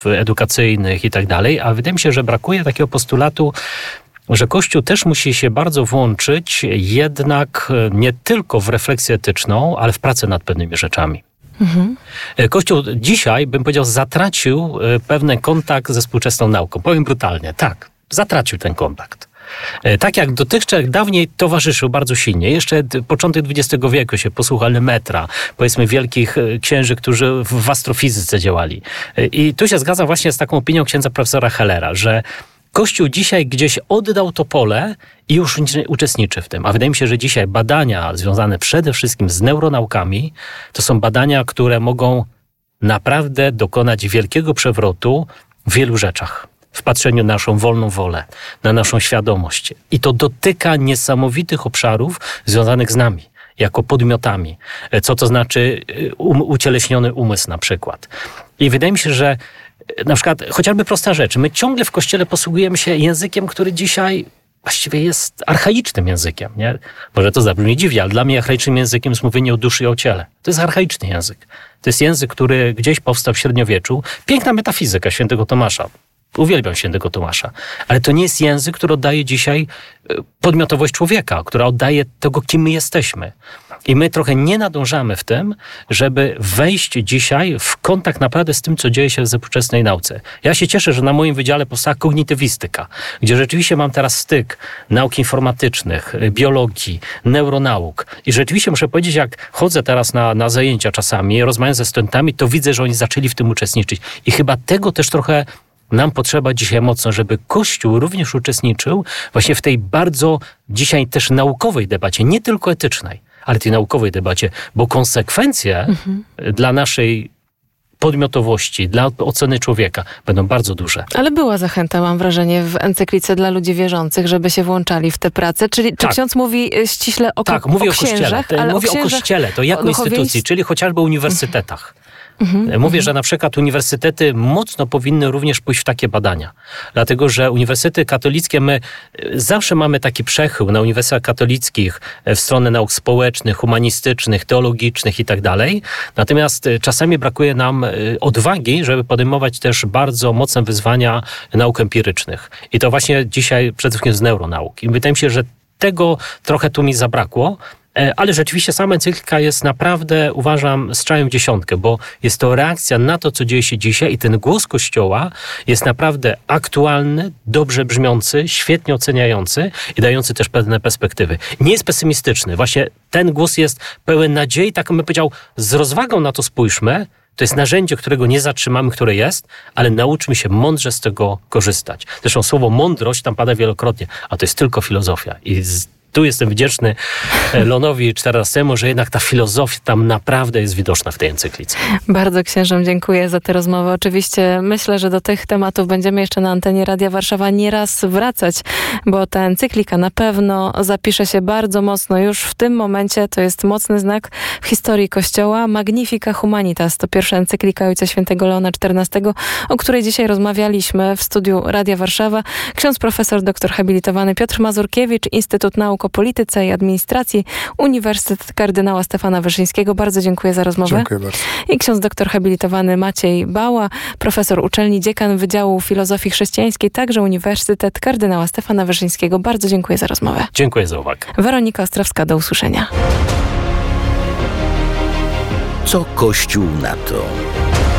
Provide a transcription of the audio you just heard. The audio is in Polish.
edukacyjnych i tak dalej, a wydaje mi się, że brakuje takiego postulatu, że Kościół też musi się bardzo włączyć jednak nie tylko w refleksję etyczną, ale w pracę nad pewnymi rzeczami. Kościół dzisiaj, bym powiedział, zatracił pewien kontakt ze współczesną nauką. Powiem brutalnie, tak, zatracił ten kontakt. Tak jak dotychczas dawniej towarzyszył bardzo silnie. Jeszcze początek XX wieku się posłuchał Lemaître'a, powiedzmy wielkich księży, którzy w astrofizyce działali. I tu się zgadzam właśnie z taką opinią księdza profesora Hellera, że Kościół dzisiaj gdzieś oddał to pole i już nie uczestniczy w tym. A wydaje mi się, że dzisiaj badania związane przede wszystkim z neuronaukami to są badania, które mogą naprawdę dokonać wielkiego przewrotu w wielu rzeczach. W patrzeniu na naszą wolną wolę, na naszą świadomość. I to dotyka niesamowitych obszarów związanych z nami, jako podmiotami. Co to znaczy ucieleśniony umysł na przykład. I wydaje mi się, że na przykład chociażby prosta rzecz. My ciągle w Kościele posługujemy się językiem, który dzisiaj właściwie jest archaicznym językiem. Nie? Może to zabrzmi dziwnie, ale dla mnie archaicznym językiem jest mówienie o duszy i o ciele. To jest archaiczny język. To jest język, który gdzieś powstał w średniowieczu. Piękna metafizyka świętego Tomasza. Uwielbiam świętego Tomasza. Ale to nie jest język, który oddaje dzisiaj podmiotowość człowieka, która oddaje tego, kim my jesteśmy. I my trochę nie nadążamy w tym, żeby wejść dzisiaj w kontakt naprawdę z tym, co dzieje się w współczesnej nauce. Ja się cieszę, że na moim wydziale powstała kognitywistyka, gdzie rzeczywiście mam teraz styk nauk informatycznych, biologii, neuronauk. I rzeczywiście muszę powiedzieć, jak chodzę teraz na zajęcia czasami, rozmawiam ze studentami, to widzę, że oni zaczęli w tym uczestniczyć. I chyba tego też trochę nam potrzeba dzisiaj mocno, żeby Kościół również uczestniczył właśnie w tej bardzo dzisiaj też naukowej debacie, nie tylko etycznej, ale tej naukowej debacie, bo konsekwencje dla naszej podmiotowości, dla oceny człowieka będą bardzo duże. Ale była zachęta, mam wrażenie, w encyklice dla ludzi wierzących, żeby się włączali w tę pracę. Czyli czy ksiądz mówi ściśle o księżach? Tak, mówię o Kościele. Mówię o Kościele, to jako instytucji, czyli chociażby o uniwersytetach. Mówię, że na przykład uniwersytety mocno powinny również pójść w takie badania. Dlatego, że uniwersytety katolickie, my zawsze mamy taki przechył na uniwersytetach katolickich w stronę nauk społecznych, humanistycznych, teologicznych i tak dalej. Natomiast czasami brakuje nam odwagi, żeby podejmować też bardzo mocne wyzwania nauk empirycznych. I to właśnie dzisiaj przede wszystkim z neuronauk. I wydaje mi się, że tego trochę tu mi zabrakło. Ale rzeczywiście sama encyklika jest naprawdę, uważam, strzałem w dziesiątkę, bo jest to reakcja na to, co dzieje się dzisiaj i ten głos Kościoła jest naprawdę aktualny, dobrze brzmiący, świetnie oceniający i dający też pewne perspektywy. Nie jest pesymistyczny. Właśnie ten głos jest pełen nadziei, tak bym powiedział, z rozwagą na to spójrzmy. To jest narzędzie, którego nie zatrzymamy, które jest, ale nauczmy się mądrze z tego korzystać. Zresztą słowo mądrość tam pada wielokrotnie, a to jest tylko filozofia. I tu jestem wdzięczny Leonowi XIV, że jednak ta filozofia tam naprawdę jest widoczna w tej encyklice. Bardzo księżom dziękuję za tę rozmowę. Oczywiście myślę, że do tych tematów będziemy jeszcze na antenie Radia Warszawa nieraz wracać, bo ta encyklika na pewno zapisze się bardzo mocno już w tym momencie. To jest mocny znak w historii Kościoła. Magnifica Humanitas to pierwsza encyklika Ojca Świętego Leona XIV, o której dzisiaj rozmawialiśmy w studiu Radia Warszawa. Ksiądz profesor doktor habilitowany Piotr Mazurkiewicz, Instytut Nauk o Polityce i Administracji, Uniwersytet Kardynała Stefana Wyszyńskiego. Bardzo dziękuję za rozmowę. Dziękuję bardzo. I ksiądz doktor habilitowany Maciej Bała, profesor uczelni, dziekan Wydziału Filozofii Chrześcijańskiej, także Uniwersytet Kardynała Stefana Wyszyńskiego. Bardzo dziękuję za rozmowę. Dziękuję za uwagę. Weronika Ostrowska, do usłyszenia. Co Kościół na to?